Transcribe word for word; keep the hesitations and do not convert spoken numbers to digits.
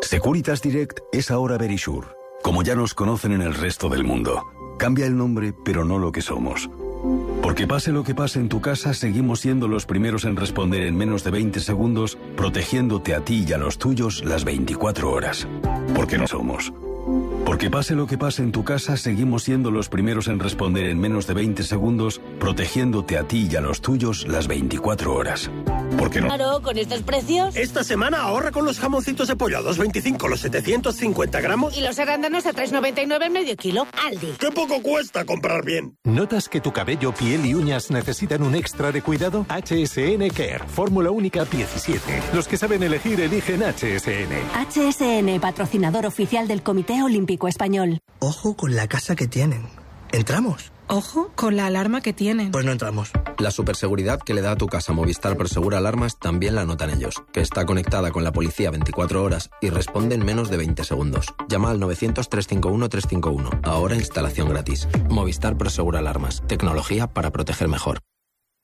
Securitas Direct es ahora Verisure, como ya nos conocen en el resto del mundo. Cambia el nombre, pero no lo que somos. Porque pase lo que pase en tu casa, seguimos siendo los primeros en responder en menos de veinte segundos, protegiéndote a ti y a los tuyos las veinticuatro horas. Porque no somos. Porque pase lo que pase en tu casa, seguimos siendo los primeros en responder en menos de veinte segundos, protegiéndote a ti y a los tuyos las veinticuatro horas. Porque no. Claro, con estos precios. Esta semana ahorra con los jamoncitos de pollo a dos veinticinco los setecientos cincuenta gramos. Y los arándanos a tres noventa y nueve el medio kilo. Aldi. ¡Qué poco cuesta comprar bien! ¿Notas que tu cabello, piel y uñas necesitan un extra de cuidado? H S N Care. Fórmula única diecisiete. Los que saben elegir, eligen H S N. H S N, patrocinador oficial del Comité Olímpico Español. Ojo con la casa que tienen. ¿Entramos? Ojo con la alarma que tienen. Pues no entramos. La superseguridad que le da a tu casa Movistar Prosegur Alarmas también la notan ellos, que está conectada con la policía veinticuatro horas y responde en menos de veinte segundos. Llama al novecientos, trescientos cincuenta y uno, trescientos cincuenta y uno. Ahora instalación gratis. Movistar Prosegur Alarmas. Tecnología para proteger mejor.